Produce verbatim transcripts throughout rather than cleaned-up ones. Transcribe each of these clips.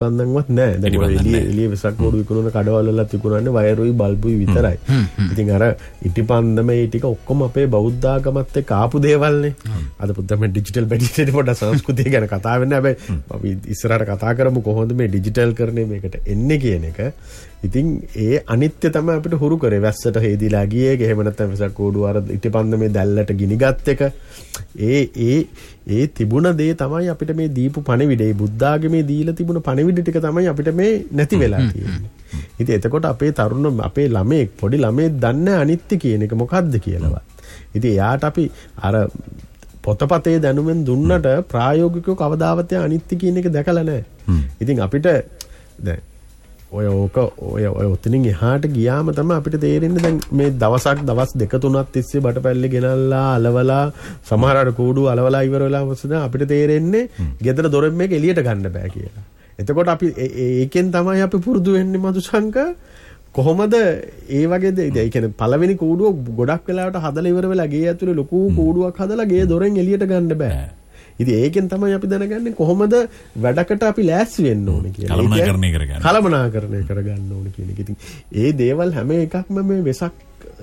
බන්ධන්වත් නැහැ. දැන් ඔය එළිය එළිය වෙසක් කෝඩු විකුණන කඩවල වල තිකුණන්නේ වයරුයි බල්බුයි විතරයි. ඉතින් අර ඉටිපන්දම ඒ ටික ඔක්කොම අපේ බෞද්ධ ආගමත් එක්ක ආපු දේවල්නේ. අද පුතම ඩිජිටල් බැඩිටේ පොඩ සංස්කෘතිය ගැන කතා වෙන්නේ. හැබැයි අපි ඉස්සරහට කතා කරමු කොහොමද මේ ඩිජිටල් කරන්නේ මේකට එන්නේ කියන එක. ඉතින් ඒ අනිත්‍ය තමයි අපිට හුරු කරේ. වැස්සට හේදිලා ගියේ. එහෙම නැත්නම් වෙසක් කෝඩු අර ඉටිපන්දමේ දැල්ලට ගිනිගත් එක. ඒ ඒ ඒ තිබුණ දේ තමයි අපිට මේ දීපු පණිවිඩේ බුද්ධ ආගමේ දීලා තිබුණ පණිවිඩ ටික තමයි අපිට මේ නැති වෙලා තියෙන්නේ. ඉතින් එතකොට අපේ තරුණ අපේ ළමෙක් පොඩි ළමෙක් දන්නේ අනිත්‍ය කියන එක මොකද්ද කියලාවත්. ඉතින් එයාට අපි අර පොතපතේ දැනුමෙන් දුන්නට ප්‍රායෝගිකව කවදාවත් අනිත්‍ය කියන එක දැකලා නැහැ. ඉතින් අපිට දැන් ඔය ඕක ඔය ඔය උතනින් එහාට ගියාම තමයි අපිට තේරෙන්නේ දැන් මේ දවසක් දවස් දෙක තුනක් තිස්සේ බටපැල්ලේ ගෙනල්ලා අලවලා සමහර අර කූඩු අලවලා ඉවර වෙලා වස්න අපිට තේරෙන්නේ ගෙදර දොරෙන් මේක එළියට ගන්න බෑ කියලා. එතකොට අපි ඒකෙන් තමයි අපි පුරුදු වෙන්නේ මදුශංක කොහොමද ඒ වගේ දෙයක්. ඒ කියන්නේ පළවෙනි කූඩුව ගොඩක් වෙලාවට හදලා ඉවර වෙලා ගේ ඇතුලේ ලොකු කූඩුවක් හදලා ගේ දොරෙන් එළියට ගන්න බෑ. ඉතින් ඒකෙන් තමයි අපි දැනගන්නේ කොහොමද වැඩකට අපි ලෑස්ති වෙන්න ඕනේ කියලා. කලමනාකරණය කරගන්න. කලමනාකරණය කරගන්න ඕනේ කියන එක. ඉතින් ඒ දේවල් හැම එකක්ම මේ වෙසක්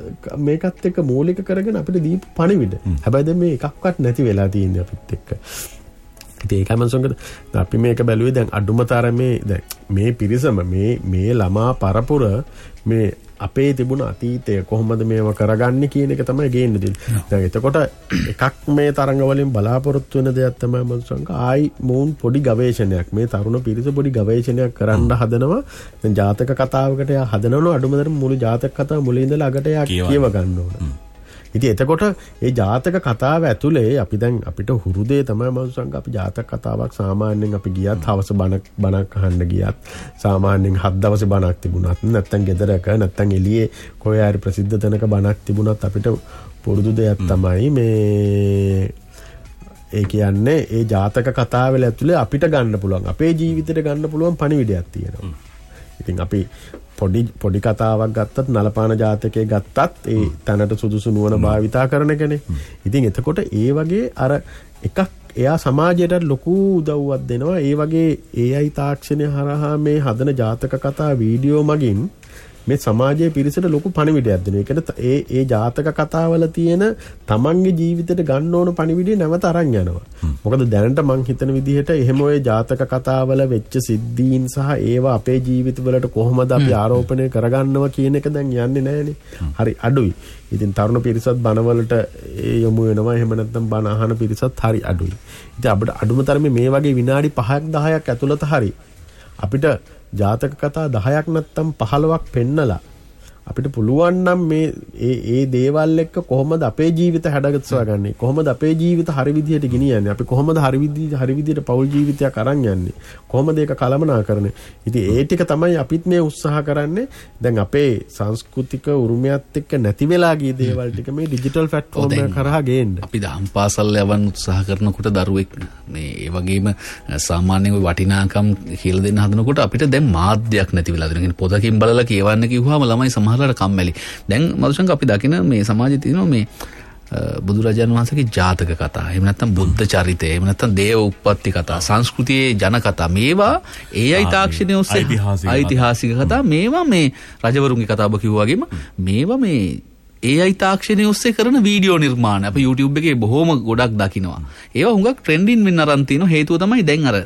මේකත් එක්ක මූලික කරගෙන අපිට දීපු පණිවිඩ. හැබැයි දැන් මේ එකක්වත් නැති වෙලා තියෙන්නේ අපිත් එක්ක. ඉතින් ඒකයි මම සංගත අපි මේක බැලුවේ දැන් අඩුම තරමේ දැන් මේ පිරිසම මේ මේ ළමා පරපුර මේ අපේ තිබුණ අතීතය කොහොමද මේව කරගන්නේ කියන එක තමයි ගේන්න දෙන්නේ. දැන් එතකොට එකක් මේ තරංග වලින් බලාපොරොත්තු වෙන දෙයක් තමයි මම සංක ආයි මූන් පොඩි ගවේෂණයක් මේ තරුණ පිරිස පොඩි ගවේෂණයක් කරන්න හදනවා. දැන් ජාතක කතාවකට යා හදනවනේ අඩුමතරම මුළු ජාතක කතාව මුලින් ඉඳලා අගට යා කියව ගන්න ඕන. ඉතින් එතකොට මේ ජාතක කතාව ඇතුලේ අපි දැන් අපිට හුරුදේ තමයි මම සංක අපි ජාතක කතාවක් සාමාන්‍යයෙන් අපි ගියත් හවස බණක් බණක් අහන්න ගියත් සාමාන්‍යයෙන් හත් දවසේ බණක් තිබුණත් නැත්තම් ගෙදරක නැත්තම් එළියේ කොහේ හරි ප්‍රසිද්ධ තැනක බණක් තිබුණත් අපිට පුරුදු දෙයක් තමයි මේ ඒ කියන්නේ ඒ ජාතක කතාවල ඇතුලේ අපිට ගන්න පුළුවන් අපේ ජීවිතේට ගන්න පුළුවන් පණිවිඩයක් තියෙනවා. ඉතින් අපි පොඩි පොඩි කතාවක් ගත්තත් නලපාන ජාතකයේ ගත්තත් ඒ තැනට සුදුසු නුවණ භාවිතා කරන කෙනේ. ඉතින් එතකොට ඒ වගේ අර එකක් එයා සමාජයට ලොකු උදව්වක් දෙනවා. ඒ වගේ ඒ අයි තාක්ෂණය හරහා මේ හදන ජාතක කතා වීඩියෝ මගින් මේ සමාජයේ පිරිසට ලොකු පණිවිඩයක් දෙනවා. ඒකට ඒ ඒ ජාතක කතාවල තියෙන තමන්ගේ ජීවිතේට ගන්න ඕන පණිවිඩය නැවත අරන් යනවා. මොකද දැනට මං හිතන විදිහට එහෙම ඔය ජාතක කතාවල වෙච්ච සිද්ධීන් සහ ඒවා අපේ ජීවිතවලට කොහොමද අපි ආරෝපණය කරගන්නවා කියන එක දැන් යන්නේ නැහනේ. හරි අඩුයි. ඉතින් තරුණ පිරිසත් බණවලට යොමු වෙනවා. එහෙම නැත්නම් බණ අහන පිරිසත් හරි අඩුයි. ඉතින් අපිට අඩුම තරමේ මේ වගේ විනාඩි පහක් දහයක් ඇතුළත හරි අපිට ජාතක කතා දහයක් නැත්තම් පහළොවක් පෙන්නලා අපිට පුළුවන් නම් මේ ඒ ඒ දේවල් එක්ක කොහොමද අපේ ජීවිත හැඩගස්වා ගන්නේ කොහොමද අපේ ජීවිත හරි විදියට ගෙනියන්නේ අපි කොහොමද හරි විදියට හරි විදියට පෞල් ජීවිතයක් අරන් යන්නේ කොහොමද ඒක කළමනාකරන්නේ. ඉතින් ඒ ටික තමයි අපිත් මේ උත්සාහ කරන්නේ. දැන් අපේ සංස්කෘතික උරුමයත් එක්ක නැති වෙලා ගිය දේවල් ටික මේ ඩිජිටල් ප්ලැට්ෆෝම් එක කරා ගේන්න. අපි දහම් පාසල් යවන්න උත්සාහ කරනකොට දරුවෙක් මේ ඒ වගේම සාමාන්‍ය වටිනාකම් කියලා දෙන්න හදනකොට අපිට දැන් මාධ්‍යයක් නැති වෙලා දෙනවා. කියන්නේ පොතකින් බලලා කියවන්න කිව්වම ළමයි සමහර කම්මැලි. දැන් මදුශංක අපි දකින මේ සමාජයේ තියෙනවා මේ බුදුරජාණන් වහන්සේගේ ජාතක කතා. එහෙම නැත්නම් බුද්ධ චරිතය, එහෙම නැත්නම් දේව උප්පත්ති කතා, සංස්කෘතියේ ජන කතා. මේවා ඒ අයි තාක්ෂණය ඔස්සේ ඓතිහාසික කතා. මේවා මේ රජවරුන්ගේ කතාව කිව්වා වගේම මේවා මේ ඒ අයි තාක්ෂණය ඔස්සේ කරන වීඩියෝ නිර්මාණ අපි YouTube එකේ බොහොම ගොඩක් දකිනවා. ඒවා හුඟක් ට්‍රෙන්ඩින් වෙන්න අරන් තියෙනවා. හේතුව තමයි දැන් අර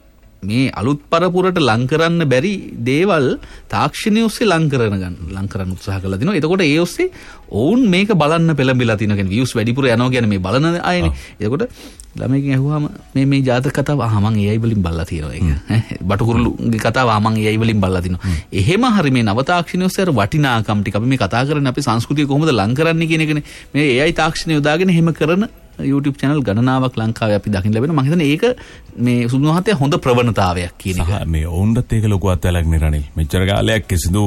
මේ අලුත් පරපුරට ලං කරන්න බැරි දේවල් තාක්ෂණය ඔස්සේ ලං කරන ගන්න ලං කරන්න උත්සාහ කරලා තිනවා. එතකොට ඒ ඔස්සේ ඔවුන් මේක බලන්න පෙළඹිලා තිනවා. කියන්නේ views වැඩිපුර යනවා කියන්නේ මේ බලන අයනේ. එතකොට ළමයිකින් අහුවාම මේ මේ ජාතක කතාව ආ මං ඒ අයි වලින් බලලා තියෙනවා ඒක. ඈ බටුකුරුගේ කතාව ආ මං ඒ අයි වලින් බලලා තිනවා. එහෙම හරි මේ නව තාක්ෂණය ඔස්සේ අර වටිනාකම් ටික අපි මේ කතා කරන්නේ අපේ සංස්කෘතිය කොහොමද ලං කරන්නේ කියන එකනේ. මේ ඒ අයි තාක්ෂණය යොදාගෙන එහෙම කරන YouTube channel ගණනාවක් ලංකාවේ අපි දකින්න ලැබෙනවා. මම හිතන්නේ ඒක මේ සුදුමහතේ හොඳ ප්‍රවණතාවයක් කියන එක. මේ ඔවුන්ටත් ඒක ලොකු අත්දැකීමක් නේ රනිල්. මෙච්චර කාලයක් කිසිදු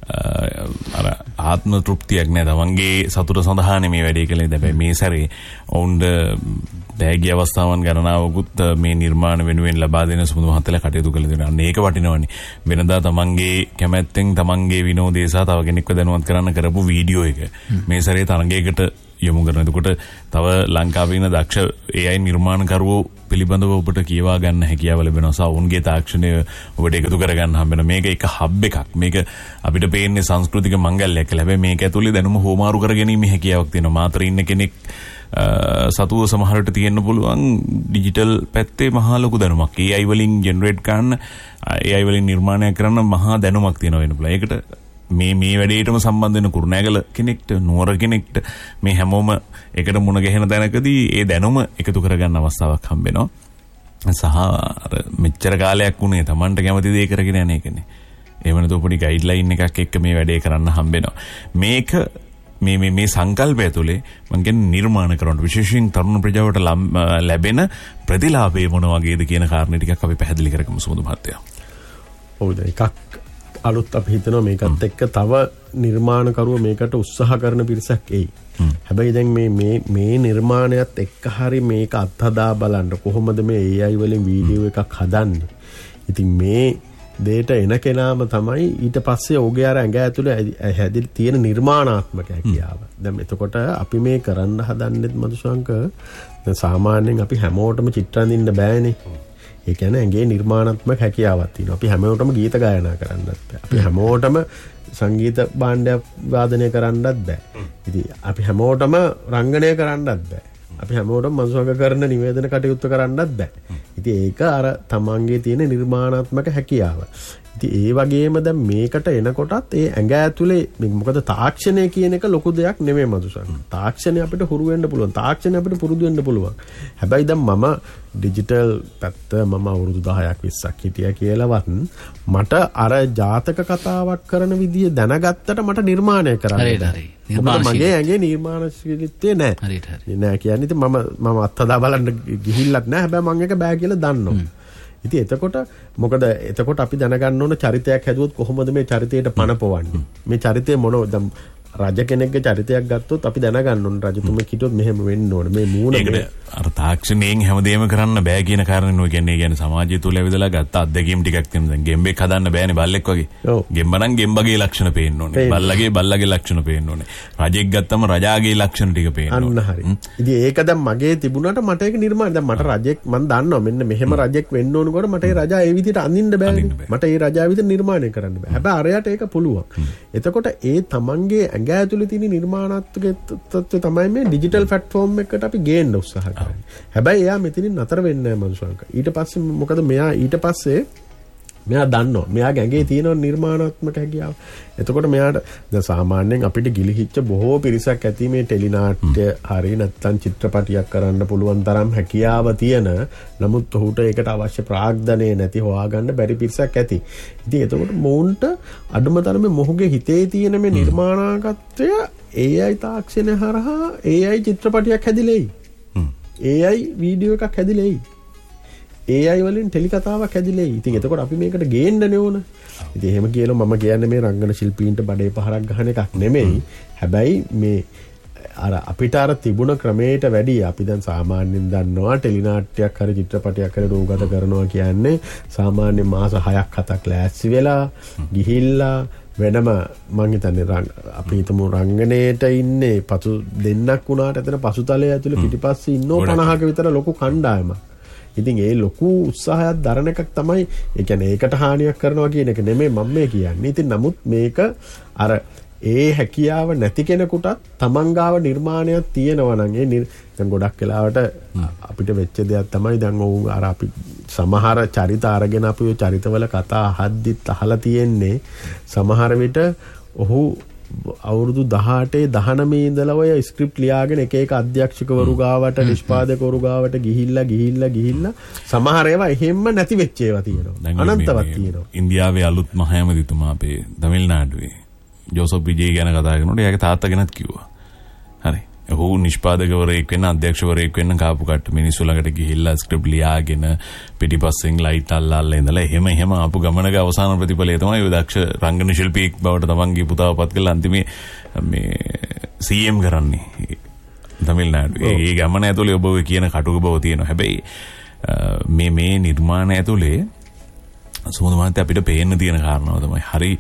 අර ආත්ම තෘප්තියක් නෑ. තමන්ගේ සතුට සඳහානේ මේ වැඩේ කළේ. හැබැයි මේ සැරේ ඔවුන්ට දැහැගිය අවස්ථාවන් ගණනාවකුත් මේ නිර්මාණ වෙනුවෙන් ලබා දෙන සුමුදු මහත්තයලා කටයුතු කළ දෙනවා. මේක වටිනවනේ. වෙනදා තමන්ගේ කැමැත්තෙන් තමන්ගේ විනෝදය සහ තව කෙනෙක්ව දැනුවත් කරන්න කරපු වීඩියෝ එක මේ සැරේ තරඟයකට යොමු කරන. එතකොට තව ලංකාවේ ඉන්න දක්ෂ ඒ අය නිර්මාණකරුවෝ පිළිබඳව ඔබට කියවා ගන්න හැකියාව ලැබෙනවා. සහ ඔවුන්ගේ තාක්ෂණය ඔබට එකතු කරගන්න හම්බෙනවා. මේක එක හබ් එකක්. මේක අපිට පේන්නේ සංස්කෘතික මංගල්‍යයක් කියලා. හැබැයි මේක ඇතුලේ දැනුම හෝමාරු කරගැනීමේ හැකියාවක් තියෙනවා. මාතර ඉන්න කෙනෙක් සතුව සමහරට තියෙන්න පුළුවන් ඩිජිටල් පැත්තේ මහා ලොකු දැනුමක්. ඒ අය වලින් ජෙනරේට් කරන්න, ඒ අය වලින් නිර්මාණය කරන්න මහා දැනුමක් තියෙනවා වෙන්න පුළුවන්. ඒකට මේ මේ වැඩේටම සම්බන්ධ වෙන කුරුණෑගල කෙනෙක්ට, නුවර කෙනෙක්ට මේ හැමෝම එකට මුණ ගැහෙන තැනකදී ඒ දැනුම එකතු කරගන්න අවස්ථාවක් හම්බ වෙනවා. සහ අර මෙච්චර කාලයක් වුණේ Tamanට කැමති දේ කරගෙන යන එකනේ. එහෙම නැත්නම් පොඩි ගයිඩ්ලයින් එකක් එක්ක මේ වැඩේ කරන්න හම්බ වෙනවා. මේක මේ මේ මේ සංකල්පය තුළේ මම කියන්නේ නිර්මාණ කරන විශේෂයෙන් තරුණ ප්‍රජාවට ලැබෙන ප්‍රතිලාභය මොන වගේද කියන කාරණේ ටිකක් අපි පැහැදිලි කරගමු සුමුදු මහත්තයා. ඔව් එකක් අලුත් අපි හිතනවා මේකත් එක්ක තව නිර්මාණකරුවෝ මේකට උත්සාහ කරන පිරිසක් එයි. හැබැයි දැන් මේ මේ මේ නිර්මාණයත් එක්ක හරි මේක අත්හදා බලන්න කොහොමද මේ A I වලින් වීඩියෝ එකක් හදන්නේ. ඉතින් මේ දෙයට එන කෙනාම තමයි ඊට පස්සේ ඔහුගේ අර ඇඟ ඇතුලේ හැදිලා තියෙන නිර්මාණාත්මක හැකියාව. දැන් එතකොට අපි මේ කරන්න හදන්නේ මදුශංක දැන් සාමාන්‍යයෙන් අපි හැමෝටම චිත්‍ර අඳින්න බෑනේ. ඒ කියන්නේ ඇඟේ නිර්මාණාත්මක හැකියාවක් තියෙනවා. අපි හැමෝටම ගීත ගායනා කරන්නත් බෑ. අපි හැමෝටම සංගීත භාණ්ඩයක් වාදනය කරන්නත් බෑ. ඉතින් අපි හැමෝටම රංගනය කරන්නත් බෑ. අපි හැමෝටම මනුෂ්‍යංග කරන නිවේදන කටයුතු කරන්නත් බෑ. ඉතින් ඒක අර තමන්ගේ තියෙන නිර්මාණාත්මක හැකියාව. ඉතින් ඒ වගේම දැන් මේකට එනකොටත් ඒ ඇඟ ඇතුලේ මොකද තාක්ෂණය කියන එක ලොකු දෙයක් නෙමෙයි මදුසන්. තාක්ෂණය අපිට හුරු වෙන්න පුළුවන්. තාක්ෂණය අපිට පුරුදු වෙන්න පුළුවන්. හැබැයි දැන් මම ඩිජිටල් පැත්ත මම අවුරුදු දහයක් විස්සක් හිටියා කියලාවත් මට අර ජාතක කතාවක් කරන විදිය දැනගත්තට මට නිර්මාණය කරන්න. හරියට හරි. මගේ ඇඟේ නිර්මාණශීලීත්වය නෑ. හරියට හරි. නෑ කියන්නේ ඉතින් මම මම අත්හදා බලන්න ගිහිල්ලත් නෑ. හැබැයි මම එක බෑ කියලා දන්නවා. ඉතින් එතකොට මොකද එතකොට අපි දැනගන්න ඕන චරිතයක් හැදුවොත් කොහොමද මේ චරිතයට පණ පොවන්නේ. මේ චරිතය මොනවද රජ කෙනෙක්ගේ චරිතයක් ගත්තොත් අපි දැනගන්න ඕන රජතුමෙක් හිටියොත් මෙහෙම වෙන්න ඕන. මේ මූණ ඒකට අර තාක්ෂණයෙන් හැමදේම කරන්න බෑ කියන කාරණේ නෝ කියන්නේ. ඒ කියන්නේ සමාජය තුල ඇවිදලා ගත්ත අත්දැකීම් ටිකක් තියෙනවා. දැන් ගෙම්බෙක් හදන්න බෑනේ බල්ලෙක් වගේ. ගෙම්බ නම් ගෙම්බගේ ලක්ෂණ පේන්න ඕනේ. බල්ලගේ බල්ලගේ ලක්ෂණ පේන්න ඕනේ. රජෙක් ගත්තම රජාගේ ලක්ෂණ ටික පේන්න ඕනේ. අන්න හරි. ඉතින් ඒක දැන් මගේ තිබුණාට මට ඒක නිර්මාණ දැන් මට රජෙක් මම දන්නවා මෙන්න මෙහෙම රජෙක් වෙන්න ඕනකොට මට ඒ රජා ඒ විදිහට අඳින්න බෑනේ. මට ඒ රජා විදිහට නිර්මාණය කරන්න බෑ. හැබැයි අරයට ඒක පුළුවන්. එතකොට ඒ තමන්ගේ ඇඟ ඇතුලේ තියෙන නිර්මාණාත්මක තත්ත්වය තමයි මේ ඩිජිටල් ප්ලැට්ෆෝම් එකකට අපි ගේන්න උත්සාහ කරන්නේ. හැබැයි එයා මෙතනින් නතර වෙන්නේ නැහැ මනුෂ්‍යංක. ඊට පස්සේ මොකද මෙයා ඊට පස්සේ මෙයා දන්නවා මෙයාගේ ඇඟේ තියෙන නිර්මාණාත්මක හැකියාව. එතකොට මෙයාට දැන් සාමාන්‍යයෙන් අපිට ගිලිහිච්ච බොහෝ පිරිසක් ඇති මේ ටෙලිනාට්‍ය හරි නැත්නම් චිත්‍රපටියක් කරන්න පුළුවන් තරම් හැකියාව තියෙන නමුත් ඔහුට ඒකට අවශ්‍ය ප්‍රාග්ධනය නැති හොයාගන්න බැරි පිරිසක් ඇති. ඉතින් එතකොට මොවුන්ට අඩුම තරමේ මොහුගේ හිතේ තියෙන මේ නිර්මාණාත්මකත්වය A I තාක්ෂණය හරහා A I චිත්‍රපටියක් හැදිලෙයි. A I වීඩියෝ එකක් හැදිලෙයි. A I වලින් ටෙලි කතාවක් හැදිලෙයි. ඉතින් එතකොට අපි මේකට ගේන්නනේ ඕන. ඉතින් එහෙම කියලා මම කියන්නේ මේ රංගන ශිල්පීන්ට බඩේ පහරක් ගහන එකක් නෙමෙයි. හැබැයි මේ අර අපිට අර තිබුණ ක්‍රමයට වැඩිය අපි දැන් සාමාන්‍යයෙන් දන්නවා ටෙලි නාට්‍යයක් හරි චිත්‍රපටයක් හරි රූපගත කරනවා කියන්නේ සාමාන්‍ය මාස හයක් හතක් ලෑස්ති වෙලා ගිහිල්ලා වෙනම මං හිතන්නේ අපි හිතමු රංගනයේට ඉන්නේ පසු දෙන්නක් වුණාට එතන පසුතලයේ ඇතුලේ පිටිපස්සේ ඉන්නෝ පනහක විතර ලොකු කණ්ඩායමක්. ඉතින් ඒ ලොකු උත්සාහයක් දරන එකක් තමයි ඒ කියන්නේ ඒකට හානියක් කරනවා කියන එක නෙමෙයි මම මේ කියන්නේ. ඉතින් නමුත් මේක අර ඒ හැකියාව නැති කෙනෙකුටත් තමන් ගාව නිර්මාණයක් තියෙනවා නම් ඒ දැන් ගොඩක් වෙලාවට අපිට වෙච්ච දෙයක් තමයි දැන් ඔව් අර අපි සමහර චරිත අරගෙන අපි ඔය චරිතවල කතා අහද්දිත් අහලා තියෙන්නේ සමහර විට ඔහු අවුරුදු දහඅටේ දහනවයේ ඉඳලා ඔය ස්ක්‍රිප්ට් ලියාගෙන එක එක අධ්‍යක්ෂකවරු ගාවට නිෂ්පාදකවරු ගාවට ගිහිල්ලා ගිහිල්ලා ගිහිල්ලා සමහර ඒවා එහෙම්ම නැති වෙච්ච ඒවා තියෙනවා අනන්තවත් තියෙනවා. ඉන්දියාවේ අලුත් මහ ඇමතිතුමා අපේ තමිල්නාඩුවේ ජෝසප් විජේ ගැන කතා කරනකොට එයාගේ තාත්තා ගැනත් කිව්වා. හරි. ඔහු නිෂ්පාදකවරයෙක් වෙන්න අධ්‍යක්ෂකවරයෙක් වෙන්න කාපු කට මිනිස්සු ළඟට ගිහිල්ලා ස්ක්‍රිප්ට් ලියාගෙන පිටිපස්සෙන් ලයිට් අල්ලලා ඉඳලා එහෙම එහෙම ආපු ගමනක අවසාන ප්‍රතිඵලය තමයි ඔය දක්ෂ රංගන ශිල්පියෙක් බවට තමන්ගේ පුතාව පත් කරලා අන්තිමේ මේ C M කරන්නේ. තමිල්නාඩු. ඒ ගමන ඇතුලේ ඔබ ඔය කියන කටුක බව තියෙනවා. හැබැයි මේ මේ නිර්මාණ ඇතුලේ සුමුදු මහත්තයා අපිට පේන්න තියෙන කාරණාව තමයි හරි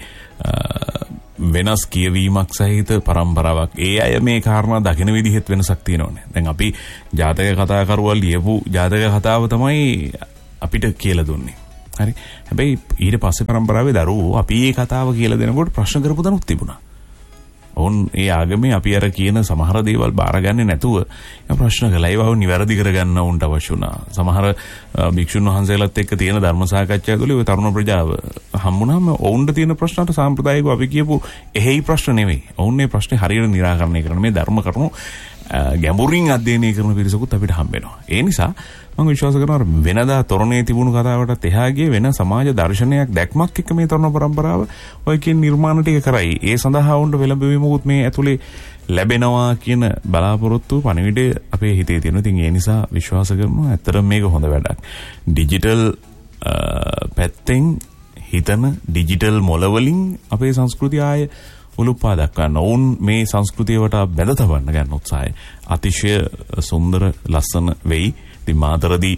වෙනස් කියවීමක් සහිත පරම්පරාවක්. ඒ අය මේ කාරණා දකින විදිහෙත් වෙනසක් තියෙනවනේ. දැන් අපි ජාතක කතා කරුවල් ලියපු ජාතක කතාව තමයි අපිට කියලා දුන්නේ. හරි. හැබැයි ඊට පස්සේ පරම්පරාවේ දරුවෝ අපි මේ කතාව කියලා දෙනකොට ප්‍රශ්න කරපු දනුත් තිබුණා. ඔවුන් ඒ ආගමේ අපි අර කියන සමහර දේවල් බාරගන්නේ නැතුව ප්‍රශ්න කළා. ඒවා නිවැරදි කරගන්න උන්ට අවශ්‍ය වුණා. සමහර භික්ෂුන් වහන්සේලාත් එක්ක තියෙන ධර්ම සාකච්ඡා තුළ ඔය තරුණ ප්‍රජාව හම්බුනහම ඔවුන්ට තියෙන ප්‍රශ්නට සාම්ප්‍රදායිකව අපි කියපු එහෙයි ප්‍රශ්න නෙවෙයි. ඔවුන් මේ ප්‍රශ්නේ හරියට निराකරණය කරන මේ ධර්ම කරුණු ගැඹුරින් අධ්‍යයනය කරන පිරිසකුත් අපිට හම්බ වෙනවා. ඒ නිසා මම විශ්වාස කරනවා වෙනදා තොරණේ තිබුණු කතාවටත් එහා ගියේ වෙන සමාජ දර්ශනයක් දැක්මක් එක්ක මේ තරුණ පරම්පරාව ඔය කියන නිර්මාණ ටික කරයි. ඒ සඳහා වුණ වෙලඹවීමකුත් මේ ඇතුලේ ලැබෙනවා කියන බලාපොරොත්තු පණිවිඩය අපේ හිතේ තියෙනවා. ඉතින් ඒ නිසා විශ්වාස කරනවා ඇත්තටම මේක හොඳ වැඩක්. ඩිජිටල් පැත්තෙන් හිතන ඩිජිටල් මොළවලින් අපේ සංස්කෘතිය ආයේ උලුප්පා දක්වන්න ඕන් මේ සංස්කෘතියට බැඳ තබන්න ගන්න උත්සාහය අතිශය සුන්දර ලස්සන වෙයි. ඉතින් මාතරදී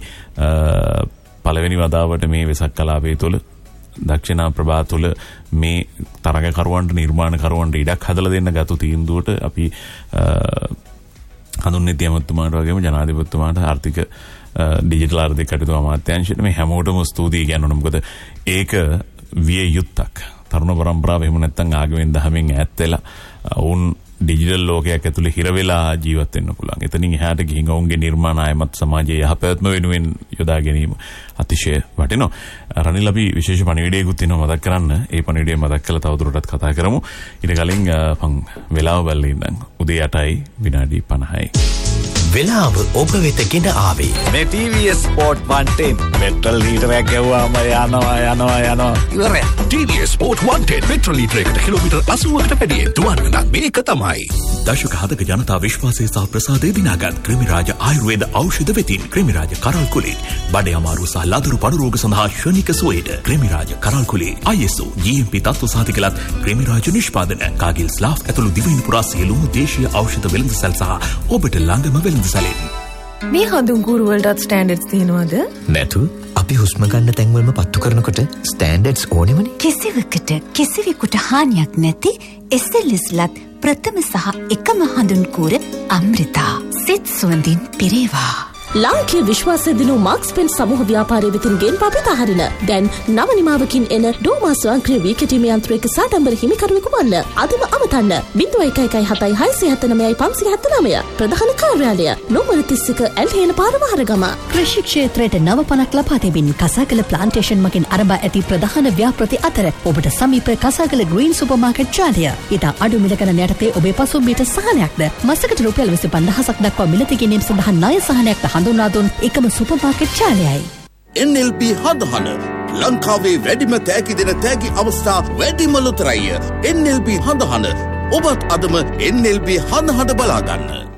පළවෙනි වතාවට මේ වෙසක් කලාපය තුළ දක්ෂිනා ප්‍රභා තුළ මේ තරගකරුවන්ට නිර්මාණකරුවන්ට ඉඩක් හදලා දෙන්න ගතු තීන්දුවට අපි හඳුන්වන්නේ ඇමතුමාට වගේම ජනාධිපතිතුමාට ආර්ථික ඩිජිටල් ආර්ථික කටයුතු අමාත්‍යාංශයට මේ හැමෝටම ස්තුතියි කියනවා. මොකද ඒක විය යුත්තක්. තරුණ පරම්පරාව එහෙම නැත්නම් ආගමෙන් දහමෙන් ඈත් වෙලා වුන් ඩිජිටල් ලෝකයක් ඇතුලේ හිර වෙලා ජීවත් වෙන්න පුළුවන්. එතනින් එහාට ගිහින් ඔවුන්ගේ නිර්මාණ ආයමත් සමාජයේ යහපැවැත්ම වෙනුවෙන් යොදා ගැනීම අතිශය වටිනවා. රනිල් අපි විශේෂ පණිවිඩයකුත් තියෙනවා මතක් කරන්න. ඒ පණිවිඩය මතක් කරලා තවදුරටත් කතා කරමු. ඊට කලින් මං වෙලාව බලලා ඉඳන් උදේ අටයි විනාඩි පනහයි. වෙලාව ඔබ වෙත ගෙන ආවේ මේ ටී වී S Sport one ten petrol ලීටරයක් ගෙවුවාම යනවා යනවා යනවා ඉවරයි. ටී වී S Sport one ten petrol ලීටරයකට kilometre අසූවකට වැඩි දුවන්න නම් මේක තමයි. දශක හතක ජනතා විශ්වාසය සහ ප්‍රසාදය දිනාගත් ක්‍රිමිරාජ ආයුර්වේද ඖෂධ වෙතින් ක්‍රිමිරාජ කරල් කුලේ බඩේ අමාරු සහ ලදරු පඩු රෝග සඳහා ශනික සුවයට ක්‍රිමිරාජ කරල් කුලේ I S O G M P තත්ත්ව සහතිකලත් ක්‍රිමිරාජ නිෂ්පාදන කාගිල් ස්ලාෆ් ඇතුළු දිවයින පුරා සියලුම දේශීය ඖෂධ වෙළඳසැල් සහ ඔබට ළඟම වෙළඳසැලෙන්. මේ හඳුන් කූරු වලට ස්ටෑන්ඩඩ්ස් තියෙනවද? නැතු. අපි හුස්ම ගන්න තැන් වලම පත්තු කරනකොට ස්ටෑන්ඩඩ්ස් ඕනෙමනේ. කිසිවකට කිසිවෙකුට හානියක් නැති S L S ලත් ප්‍රථම සහ එකම හඳුන් කූර අමෘතා. සිත් සුවඳින් පිරේවා. ලාංකීය විශ්වාසය දිනු මාක්ස් පෙන් සමූහ ව්‍යාපාරයේ වෙතින් ගෙන් පාපිත හරින දැන් නව නිමාවකින් එන ඩෝමා ස්වයංක්‍රීය වීකටීම යන්ත්‍රයක සාඩම්බර හිමිකරුවෙකු වන්න. අදම අමතන්න ज़ीरो एक एक एक सात छह सात नौ पाँच सात नौ ප්‍රධාන කාර්යාලය නොමර තිස් එක ඇල්හේන පාර වහරගම. කෘෂි ක්ෂේත්‍රයට නව පණක් ලබා දෙමින් කසාකල ප්ලාන්ටේෂන් මගින් අරඹා ඇති ප්‍රධාන ව්‍යාපෘති අතර ඔබට සමීප කසාකල ග්‍රීන් සුපර් මාකට් ජාලය. ඉතා අඩු මිල ගණන් යටතේ ඔබේ පසුම්බියට සහනයක්ද මසකට රුපියල් විසි පන්දහසක් දක්වා මිලදී ගැනීම සඳහා ණය සහනයක්ද හඳුන්වා දුන් එකම super market ජාලයයි. N L B හඳහන ලංකාවේ වැඩිම තෑගි දෙන තෑගි අවස්ථා වැඩිම ලොතරැය. N L B හඳහන ඔබත් අදම N L B හඳහන බලා ගන්න.